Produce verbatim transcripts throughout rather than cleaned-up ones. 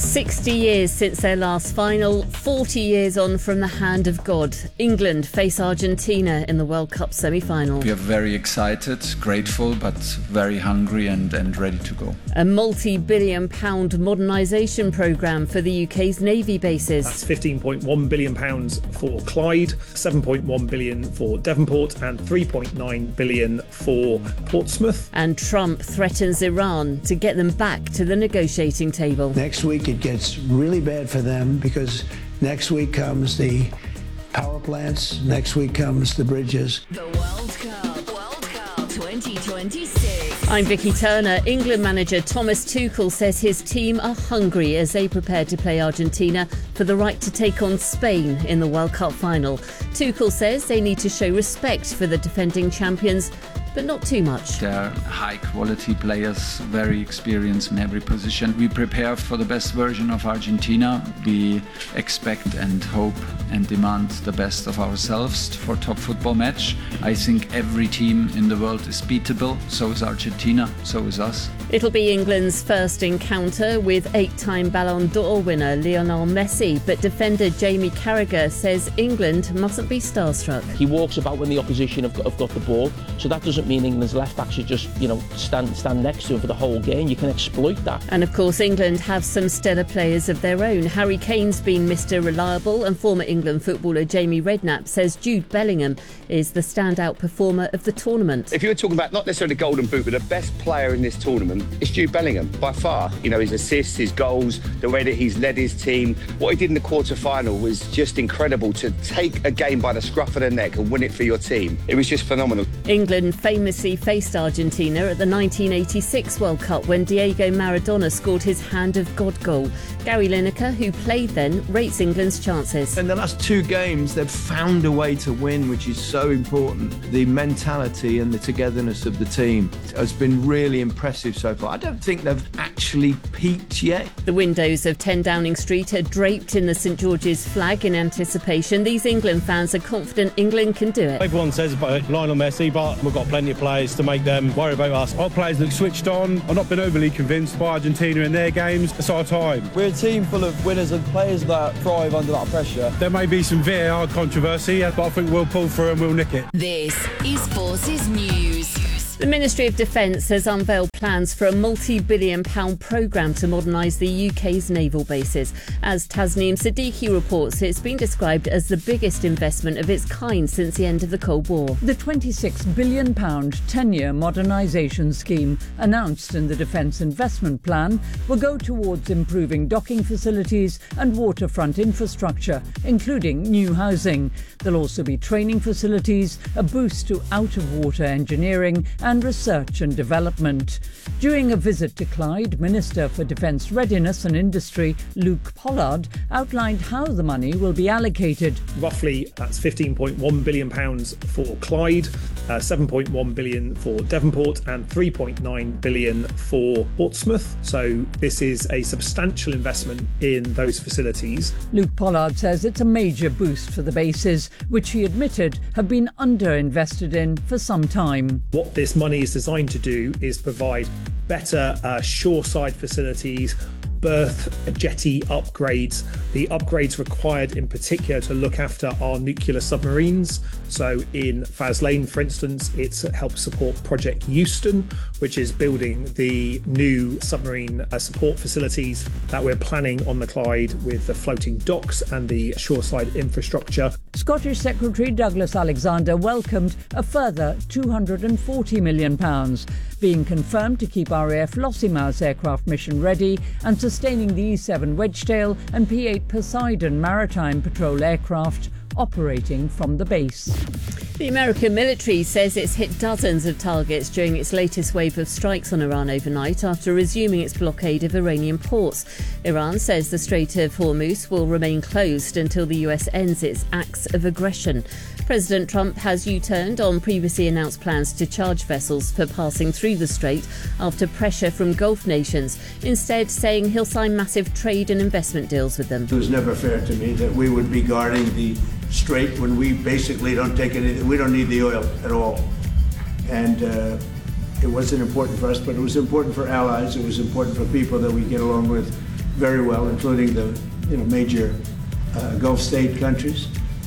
sixty years since their last final, forty years on from the hand of God. England face Argentina in the World Cup semi-final. We are very excited, grateful, but very hungry and, and ready to go. A multi-billion pound modernisation programme for the U K's Navy bases. That's fifteen point one billion pounds for Clyde, seven point one billion pounds for Devonport and three point nine billion pounds for Portsmouth. And Trump threatens Iran to get them back to the negotiating table. Next week it gets really bad for them because next week comes the power plants, next week comes the bridges. The World Cup, World Cup twenty twenty-six. I'm Vicky Turner. England manager Thomas Tuchel says his team are hungry as they prepare to play Argentina for the right to take on Spain in the World Cup final. Tuchel says they need to show respect for the defending champions, but not too much. They're high quality players, very experienced in every position. We prepare for the best version of Argentina. We expect and hope and demand the best of ourselves for a top football match. I think every team in the world is beatable. So is Argentina, so is us. It'll be England's first encounter with eight-time Ballon d'Or winner Lionel Messi, but defender Jamie Carragher says England mustn't be starstruck. He walks about when the opposition have got, have got the ball, so that doesn't mean England's left back should just, you know, stand stand next to him for the whole game. You can exploit that. And of course, England have some stellar players of their own. Harry Kane's been Mister Reliable, and former England footballer Jamie Redknapp says Jude Bellingham is the standout performer of the tournament. If you were talking about not necessarily the Golden Boot, but the best player in this tournament, it's Jude Bellingham by far. You know, his assists, his goals, the way that he's led his team. What he did in the quarter-final was just incredible. To take a game by the scruff of the neck and win it for your team, it was just phenomenal. England famously faced Argentina at the nineteen eighty-six World Cup when Diego Maradona scored his hand of God goal. Gary Lineker, who played then, rates England's chances. In the last two games, they've found a way to win, which is so important. The mentality and the togetherness of the team has been really impressive so far. I don't think they've actually peaked yet. The windows of ten Downing Street are draped in the St George's flag in anticipation. These England fans are confident England can do it. Everyone says about Lionel Messi, but we've got plenty of players to make them worry about us. Our players look switched on. I've not been overly convinced by Argentina in their games. It's our time. We're a team full of winners and players that thrive under that pressure. There may be some V A R controversy, but I think we'll pull through and we'll nick it. This is Forces News. The Ministry of Defence has unveiled plans for a multi-billion pound programme to modernise the U K's naval bases. As Tasneem Siddiqui reports, it's been described as the biggest investment of its kind since the end of the Cold War. The twenty-six billion pound ten-year modernisation scheme announced in the Defence Investment Plan will go towards improving docking facilities and waterfront infrastructure, including new housing. There'll also be training facilities, a boost to out-of-water engineering and research and development. During a visit to Clyde, Minister for Defence Readiness and Industry Luke Pollard outlined how the money will be allocated. Roughly, that's fifteen point one billion pounds for Clyde, uh, seven point one billion pounds for Devonport and three point nine billion pounds for Portsmouth. So this is a substantial investment in those facilities. Luke Pollard says it's a major boost for the bases, which he admitted have been underinvested in for some time. What this money is designed to do is provide better uh, shoreside facilities, berth jetty upgrades, the upgrades required in particular to look after our nuclear submarines. So in Faslane, for instance, it helps support Project Euston, which is building the new submarine uh, support facilities that we're planning on the Clyde with the floating docks and the shoreside infrastructure. Scottish Secretary Douglas Alexander welcomed a further two hundred forty million pounds, being confirmed to keep R A F Lossiemouth aircraft mission ready and sustaining the E seven Wedgetail and P eight Poseidon maritime patrol aircraft operating from the base. The American military says it's hit dozens of targets during its latest wave of strikes on Iran overnight after resuming its blockade of Iranian ports. Iran says the Strait of Hormuz will remain closed until the U S ends its acts of aggression. President Trump has U-turned on previously announced plans to charge vessels for passing through the strait after pressure from Gulf nations, instead saying he'll sign massive trade and investment deals with them. It was never fair to me that we would be guarding the strait when we basically don't take any, we don't need the oil at all. And uh, it wasn't important for us, but it was important for allies. It was important for people that we get along with very well, including the you know major uh, Gulf state countries.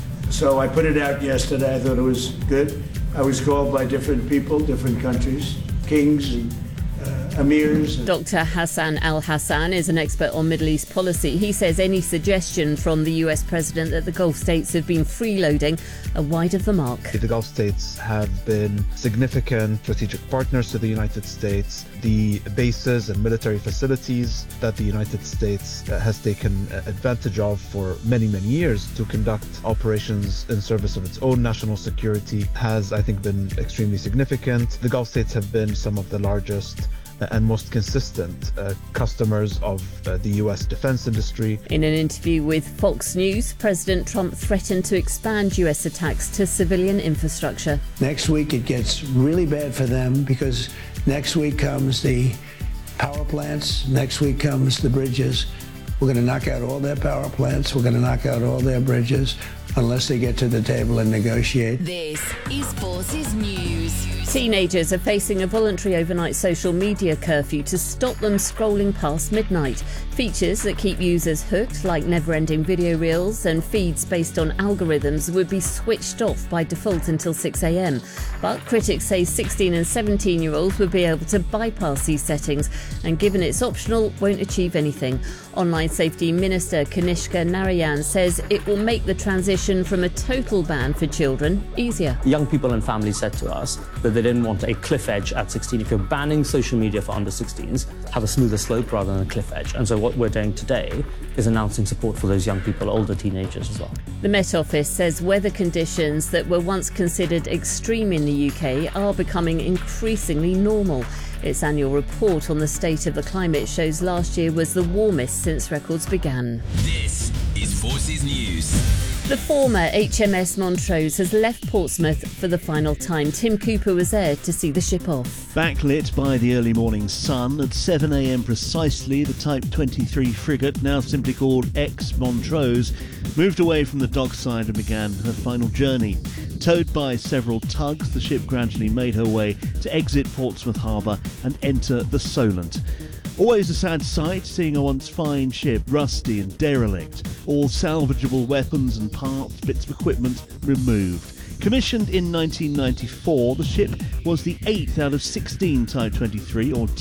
So I put it out yesterday. I thought it was good. I was called by different people, different countries, kings and uh, emirs. Doctor Hassan Al-Hassan is an expert on Middle East policy. He says any suggestion from the U S president that the Gulf states have been freeloading are wide of the mark. The Gulf states have been significant strategic partners to the United States. The bases and military facilities that the United States has taken advantage of for many, many years to conduct operations in service of its own national security has, I think, been extremely significant. The Gulf states have been some of the largest and most consistent uh, customers of uh, the U S defense industry. In an interview with Fox News, President Trump threatened to expand U S attacks to civilian infrastructure. Next week it gets really bad for them because next week comes the power plants, next week comes the bridges. We're going to knock out all their power plants, we're going to knock out all their bridges unless they get to the table and negotiate. This is Forces News. Teenagers are facing a voluntary overnight social media curfew to stop them scrolling past midnight. Features that keep users hooked, like never-ending video reels and feeds based on algorithms, would be switched off by default until six a.m. But critics say sixteen and seventeen-year-olds would be able to bypass these settings and, given it's optional, won't achieve anything. Online Safety Minister Kanishka Narayan says it will make the transition from a total ban for children easier. Young people and families said to us that they didn't want a cliff edge at sixteen. If you're banning social media for under sixteens, have a smoother slope rather than a cliff edge. And so what we're doing today is announcing support for those young people, older teenagers as well. The Met Office says weather conditions that were once considered extreme in the U K are becoming increasingly normal. Its annual report on the state of the climate shows last year was the warmest since records began. This is Forces News. The former H M S Montrose has left Portsmouth for the final time. Tim Cooper was there to see the ship off. Backlit by the early morning sun, at seven a.m. precisely, the Type twenty-three frigate, now simply called Ex Montrose, moved away from the dockside and began her final journey. Towed by several tugs, the ship gradually made her way to exit Portsmouth Harbour and enter the Solent. Always a sad sight, seeing a once fine ship rusty and derelict, all salvageable weapons and parts, bits of equipment removed. Commissioned in nineteen ninety-four, the ship was the eighth out of sixteen Type twenty-three, or